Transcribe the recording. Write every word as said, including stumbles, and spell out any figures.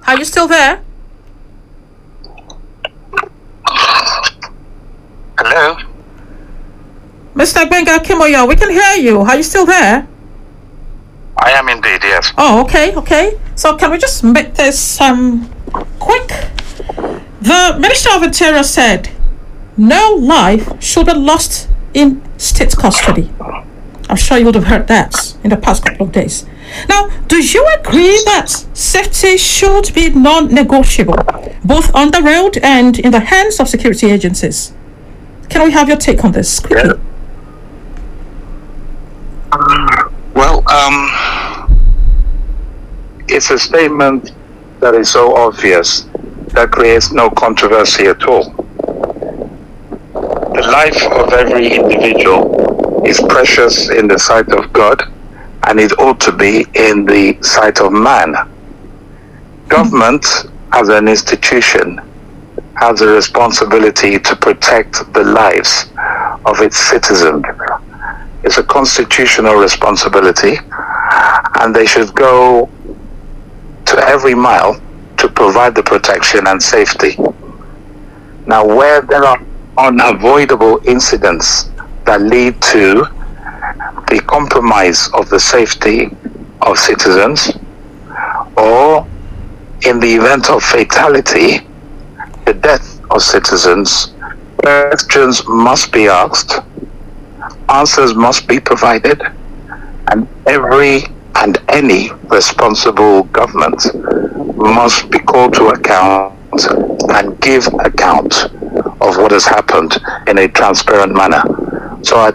Are you still there? Hello? Mister Gbenga Kimoyo, we can hear you. Are you still there? I am indeed, yes. Oh, okay, okay. So can we just make this um quick? The Minister of Interior said no life should be lost in state custody. I'm sure you would have heard that in the past couple of days. Now, do you agree that safety should be non-negotiable, both on the road and in the hands of security agencies? Can we have your take on this quickly? Yeah. Well, um, it's a statement that is so obvious that creates no controversy at all. The life of every individual is precious in the sight of God, and it ought to be in the sight of man. Government, as an institution, has a responsibility to protect the lives of its citizens. It's a constitutional responsibility, and they should go to every mile to provide the protection and safety. Now, where there are unavoidable incidents that lead to the compromise of the safety of citizens, or in the event of fatality, the death of citizens, questions must be asked, answers must be provided, and every and any responsible government must be called to account and give account of what has happened in a transparent manner. So I